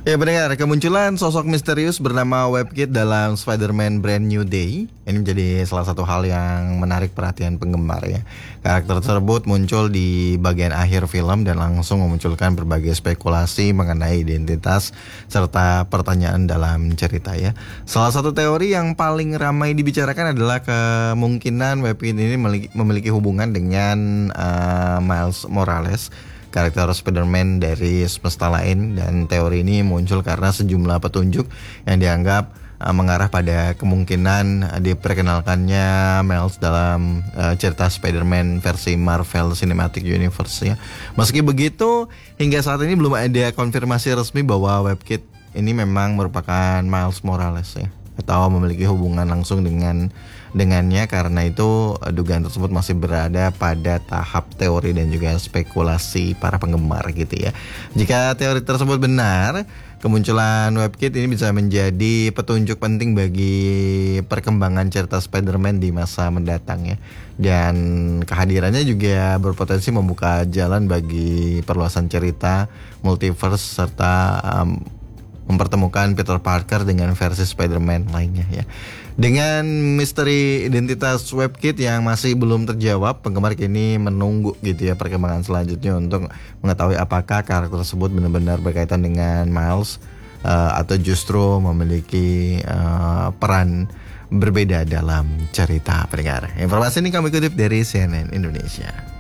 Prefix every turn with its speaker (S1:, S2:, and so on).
S1: Ya pendengar, kemunculan sosok misterius bernama WebKit dalam Spider-Man Brand New Day ini menjadi salah satu hal yang menarik perhatian penggemar ya. Karakter tersebut muncul di bagian akhir film dan langsung memunculkan berbagai spekulasi mengenai identitas serta pertanyaan dalam cerita ya. Salah satu teori yang paling ramai dibicarakan adalah kemungkinan WebKit ini memiliki hubungan dengan Miles Morales, karakter Spider-Man dari semesta lain, dan teori ini muncul karena sejumlah petunjuk yang dianggap mengarah pada kemungkinan diperkenalkannya Miles dalam cerita Spider-Man versi Marvel Cinematic Universe ya. Meski begitu, hingga saat ini belum ada konfirmasi resmi bahwa WebKit ini memang merupakan Miles Morales ya, atau memiliki hubungan langsung dengannya. Karena itu dugaan tersebut masih berada pada tahap teori dan juga spekulasi para penggemar gitu ya. Jika teori tersebut benar, kemunculan WebKit ini bisa menjadi petunjuk penting bagi perkembangan cerita Spider-Man di masa mendatang ya. Dan kehadirannya juga berpotensi membuka jalan bagi perluasan cerita multiverse serta mempertemukan Peter Parker dengan versi Spider-Man lainnya ya. Dengan misteri identitas WebKit yang masih belum terjawab, penggemar kini menunggu gitu ya perkembangan selanjutnya untuk mengetahui apakah karakter tersebut benar-benar berkaitan dengan Miles atau justru memiliki peran berbeda dalam cerita pendengar. Informasi ini kami kutip dari CNN Indonesia.